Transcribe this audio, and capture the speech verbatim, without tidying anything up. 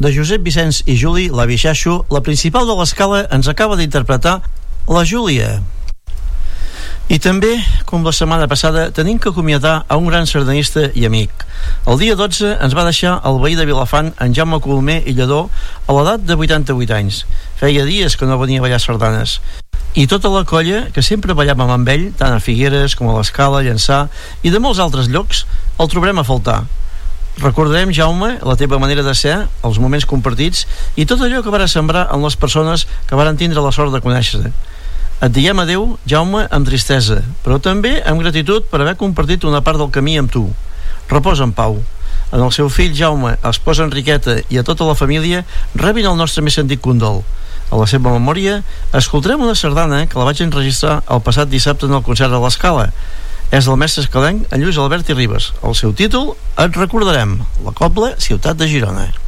de Josep Vicenç i Juli, la Bixaixo, la principal de l'Escala, ens acaba d'interpretar la Júlia. I també, com la setmana passada, tenim que acomiadar a un gran sardanista i amic. El dia dotze ens va deixar el veí de Vilafant, en Jaume Colomer i Lledó, a l'edat de vuitanta-vuit anys. Feia dies que no venia a ballar sardanes. I tota la colla, que sempre ballàvem amb ell, tant a Figueres com a l'Escala, Llançà i de molts altres llocs, el trobarem a faltar. Recordarem, Jaume, la teva manera de ser, els moments compartits i tot allò que vara sembrar en les persones que varen tindre la sort de conèixer. Et diem adeu, Jaume, amb tristesa, però també amb gratitud per haver compartit una part del camí amb tu. Reposa en pau. En el seu fill Jaume, esposa Enriqueta i a tota la família rebin el nostre més sentit condol. A la seva memòria escoltarem una sardana que la vaig enregistrar el passat dissabte en el concert de l'Escala. És del mestre escalenc en Lluís Albert i Ribes. El seu títol, Et recordarem, la cobla Ciutat de Girona.